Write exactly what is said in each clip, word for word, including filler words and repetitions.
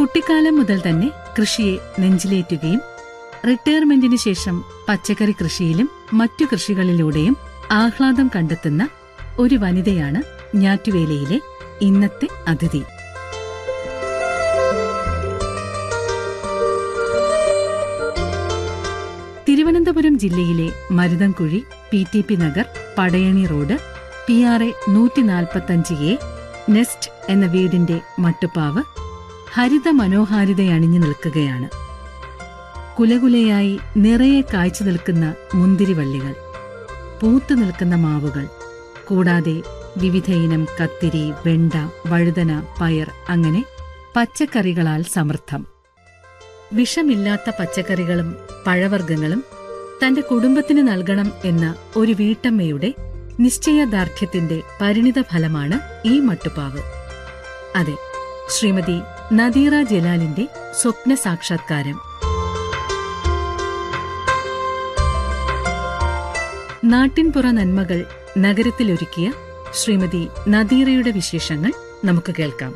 കുട്ടിക്കാലം മുതൽ തന്നെ കൃഷിയെ നെഞ്ചിലേറ്റുകയും റിട്ടയർമെന്റിന് ശേഷം പച്ചക്കറി കൃഷിയിലും മറ്റു കൃഷികളിലൂടെയും ആഹ്ലാദം കണ്ടെത്തുന്ന ഒരു വനിതയാണ് ഞാറ്റുവേലയിലെ ഇന്നത്തെ അതിഥി. തിരുവനന്തപുരം ജില്ലയിലെ Maruthankuzhi, P T P Nagar, Padayani road, P R A നൂറ്റി നാൽപ്പത്തഞ്ച് എ നെസ്റ്റ് എന്ന വീടിന്റെ മട്ടുപ്പാവ് ഹരിത മനോഹാരിതയണിഞ്ഞു നിൽക്കുകയാണ്. കുലകുലയായി നിറയെ കായ്ച്ചു നിൽക്കുന്ന മുന്തിരിവള്ളികൾ, പൂത്തു നിൽക്കുന്ന മാവുകൾ, കൂടാതെ വിവിധയിനം കത്തിരി, വെണ്ട, വഴുതന, പയർ, അങ്ങനെ പച്ചക്കറികളാൽ സമൃദ്ധം. വിഷമില്ലാത്ത പച്ചക്കറികളും പഴവർഗ്ഗങ്ങളും തന്റെ കുടുംബത്തിന് നൽകണം എന്ന ഒരു വീട്ടമ്മയുടെ നിശ്ചയദാർഢ്യത്തിന്റെ പരിണിത ഫലമാണ് ഈ മട്ടുപ്പാവ്. അതെ, ശ്രീമതി നദീറ ജലാലിന്റെ സ്വപ്ന സാക്ഷാത്കാരം. നാട്ടിൻപുറ നന്മകൾ നഗരത്തിലൊരുക്കിയ ശ്രീമതി നദീറയുടെ വിശേഷങ്ങൾ നമുക്ക് കേൾക്കാം.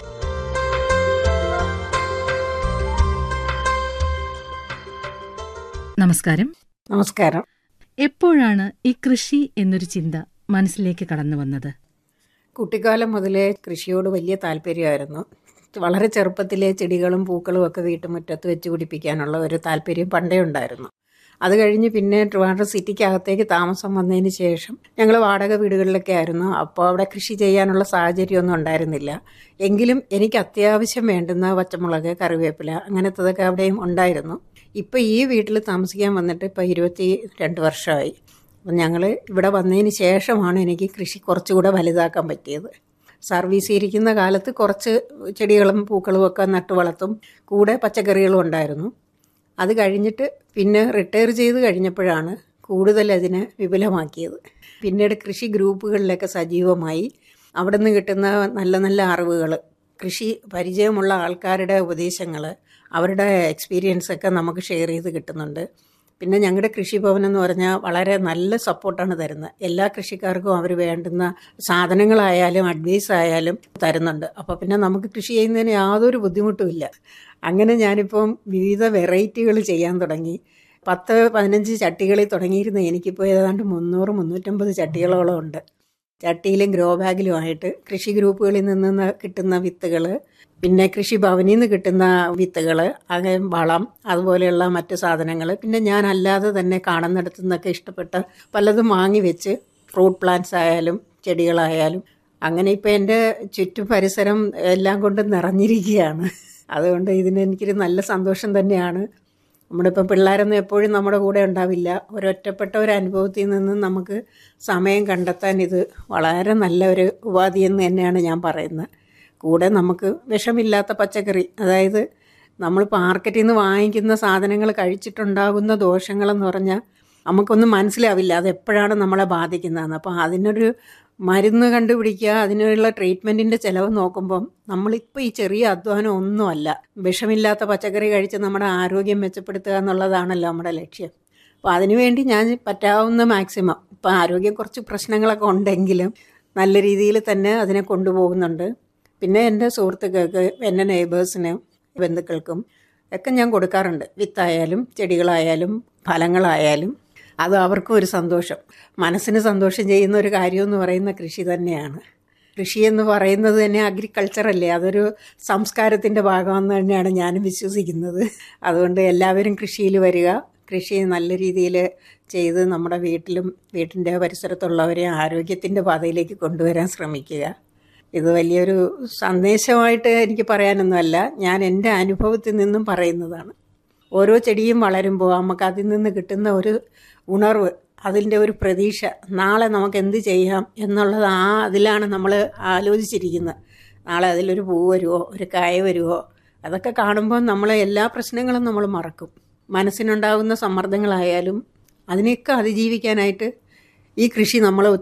നമസ്കാരം. നമസ്കാരം. എപ്പോഴാണ് ഈ കൃഷി എന്നൊരു ചിന്ത മനസ്സിലേക്ക് കടന്നു വന്നത്? കുട്ടിക്കാലം മുതലേ കൃഷിയോട് വലിയ താല്പര്യമായിരുന്നു. വളരെ ചെറുപ്പത്തിലെ ചെടികളും പൂക്കളും ഒക്കെ വീട്ടുമുറ്റത്ത് വെച്ച് പിടിപ്പിക്കാനുള്ള ഒരു താല്പര്യം പണ്ടേ ഉണ്ടായിരുന്നു. അത് കഴിഞ്ഞ് പിന്നെ ട്രിവാൻഡ്രം സിറ്റിക്കകത്തേക്ക് താമസം വന്നതിന് ശേഷം ഞങ്ങൾ വാടക വീടുകളിലൊക്കെ ആയിരുന്നു. അപ്പോൾ അവിടെ കൃഷി ചെയ്യാനുള്ള സാഹചര്യമൊന്നും ഉണ്ടായിരുന്നില്ല. എങ്കിലും എനിക്ക് അത്യാവശ്യം വേണ്ടുന്ന പച്ചമുളക്, കറിവേപ്പില, അങ്ങനത്തതൊക്കെ അവിടെയും ഉണ്ടായിരുന്നു. ഇപ്പോൾ ഈ വീട്ടിൽ താമസിക്കാൻ വന്നിട്ട് ഇപ്പോൾ ഇരുപത്തി രണ്ട് വർഷമായി. അപ്പം ഞങ്ങൾ ഇവിടെ വന്നതിന് ശേഷമാണ് എനിക്ക് കൃഷി കുറച്ചുകൂടെ വലുതാക്കാൻ പറ്റിയത്. സർവീസ് ഇരിക്കുന്ന കാലത്ത് കുറച്ച് ചെടികളും പൂക്കളും ഒക്കെ നട്ടു വളർത്തും, കൂടെ പച്ചക്കറികളും ഉണ്ടായിരുന്നു. അത് കഴിഞ്ഞിട്ട് പിന്നെ റിട്ടയർ ചെയ്ത് കഴിഞ്ഞപ്പോഴാണ് കൂടുതൽ അതിനെ വിപുലമാക്കിയത്. പിന്നീട് കൃഷി ഗ്രൂപ്പുകളിലൊക്കെ സജീവമായി. അവിടെ നിന്ന് കിട്ടുന്ന നല്ല നല്ല അറിവുകൾ, കൃഷി പരിചയമുള്ള ആൾക്കാരുടെ ഉപദേശങ്ങൾ, അവരുടെ എക്സ്പീരിയൻസൊക്കെ നമുക്ക് ഷെയർ ചെയ്ത് കിട്ടുന്നുണ്ട്. പിന്നെ ഞങ്ങളുടെ കൃഷിഭവൻ എന്ന് പറഞ്ഞാൽ വളരെ നല്ല സപ്പോർട്ടാണ് തരുന്നത്. എല്ലാ കൃഷിക്കാർക്കും അവർ വേണ്ടുന്ന സാധനങ്ങളായാലും അഡ്വൈസ് ആയാലും തരുന്നുണ്ട്. അപ്പോൾ പിന്നെ നമുക്ക് കൃഷി ചെയ്യുന്നതിന് യാതൊരു ബുദ്ധിമുട്ടുമില്ല. അങ്ങനെ ഞാനിപ്പം വിവിധ വെറൈറ്റികൾ ചെയ്യാൻ തുടങ്ങി. പത്ത് പതിനഞ്ച് ചട്ടികളിൽ തുടങ്ങിയിരുന്ന എനിക്കിപ്പോൾ ഏതാണ്ട് മുന്നൂറ് മുന്നൂറ്റമ്പത് ചട്ടികളോളം ഉണ്ട്. ചട്ടിയിലും ഗ്രോ ബാഗിലുമായിട്ട് കൃഷി ഗ്രൂപ്പുകളിൽ നിന്ന് കിട്ടുന്ന വിത്തുകൾ, പിന്നെ കൃഷിഭവനിൽ നിന്ന് കിട്ടുന്ന വിത്തുകൾ, അങ്ങനെ വളം, അതുപോലെയുള്ള മറ്റു സാധനങ്ങൾ, പിന്നെ ഞാൻ അല്ലാതെ തന്നെ കാണുന്നിടത്തു നിന്നൊക്കെ ഇഷ്ടപ്പെട്ട പലതും വാങ്ങി വെച്ച് ഫ്രൂട്ട് പ്ലാന്റ്സ് ആയാലും ചെടികളായാലും അങ്ങനെ ഇപ്പോൾ എൻ്റെ ചുറ്റും പരിസരം എല്ലാം കൊണ്ടും നിറഞ്ഞിരിക്കുകയാണ്. അതുകൊണ്ട് ഇതിന് എനിക്കൊരു നല്ല സന്തോഷം തന്നെയാണ്. നമ്മളിപ്പം പിള്ളേരൊന്നും എപ്പോഴും നമ്മുടെ കൂടെ ഉണ്ടാവില്ല. ഒരൊറ്റപ്പെട്ട ഒരു അനുഭവത്തിൽ നിന്ന് നമുക്ക് സമയം കണ്ടെത്താൻ ഇത് വളരെ നല്ല ഒരു ഉപാധി എന്ന് തന്നെയാണ് ഞാൻ പറയുന്നത്. കൂടെ നമുക്ക് വിഷമില്ലാത്ത പച്ചക്കറി, അതായത് നമ്മൾ മാർക്കറ്റിൽ നിന്ന് വാങ്ങിക്കുന്ന സാധനങ്ങൾ കഴിച്ചിട്ടുണ്ടാകുന്ന ദോഷങ്ങളെന്ന് പറഞ്ഞാൽ നമുക്കൊന്നും മനസ്സിലാവില്ല അതെപ്പോഴാണ് നമ്മളെ ബാധിക്കുന്നതെന്ന്. അപ്പോൾ അതിനൊരു മരുന്ന് കണ്ടുപിടിക്കുക, അതിനുള്ള ട്രീറ്റ്മെൻറ്റിൻ്റെ ചിലവ് നോക്കുമ്പം നമ്മളിപ്പോൾ ഈ ചെറിയ അധ്വാനം ഒന്നുമല്ല. വിഷമില്ലാത്ത പച്ചക്കറി കഴിച്ച് നമ്മുടെ ആരോഗ്യം മെച്ചപ്പെടുത്തുക എന്നുള്ളതാണല്ലോ നമ്മുടെ ലക്ഷ്യം. അപ്പോൾ അതിനുവേണ്ടി ഞാൻ പറ്റാവുന്ന മാക്സിമം, ഇപ്പോൾ ആരോഗ്യം കുറച്ച് പ്രശ്നങ്ങളൊക്കെ ഉണ്ടെങ്കിലും നല്ല രീതിയിൽ തന്നെ അതിനെ കൊണ്ടുപോകുന്നുണ്ട്. പിന്നെ എൻ്റെ സുഹൃത്തുക്കൾക്ക്, എൻ്റെ നെയ്ബേഴ്സിനും ബന്ധുക്കൾക്കും ഒക്കെ ഞാൻ കൊടുക്കാറുണ്ട്. വിത്തായാലും ചെടികളായാലും ഫലങ്ങളായാലും. അത് അവർക്കും ഒരു സന്തോഷം, മനസ്സിന് സന്തോഷം ചെയ്യുന്ന ഒരു കാര്യമെന്ന് പറയുന്ന കൃഷി തന്നെയാണ്. കൃഷി എന്ന് പറയുന്നത് തന്നെ അഗ്രികൾച്ചറല്ലേ, അതൊരു സംസ്കാരത്തിൻ്റെ ഭാഗമെന്ന് തന്നെയാണ് ഞാനും വിശ്വസിക്കുന്നത്. അതുകൊണ്ട് എല്ലാവരും കൃഷിയിൽ വരിക, കൃഷി നല്ല രീതിയിൽ ചെയ്ത് നമ്മുടെ വീട്ടിലും വീട്ടിൻ്റെ പരിസരത്തുള്ളവരെയും ആരോഗ്യത്തിൻ്റെ പാതയിലേക്ക് കൊണ്ടുവരാൻ ശ്രമിക്കുക. ഇത് വലിയൊരു സന്ദേശമായിട്ട് എനിക്ക് പറയാനൊന്നുമല്ല, ഞാൻ എൻ്റെ അനുഭവത്തിൽ നിന്നും പറയുന്നതാണ്. ഓരോ ചെടിയും വളരുമ്പോൾ നമുക്ക് അതിൽ നിന്ന് കിട്ടുന്ന ഒരു ഉണർവ്, അതിൻ്റെ ഒരു പ്രതീക്ഷ, നാളെ നമുക്ക് എന്ത് ചെയ്യാം എന്നുള്ളത് ആ അതിലാണ് നമ്മൾ ആലോചിച്ചിരിക്കുന്നത്. നാളെ അതിലൊരു പൂ വരുമോ, ഒരു കായ വരുമോ, അതൊക്കെ കാണുമ്പോൾ നമ്മളെ എല്ലാ പ്രശ്നങ്ങളും നമ്മൾ മറക്കും. മനസ്സിനുണ്ടാകുന്ന സമ്മർദ്ദങ്ങളായാലും അതിനെയൊക്കെ അതിജീവിക്കാനായിട്ട് ഈ കൃഷി നമ്മളെ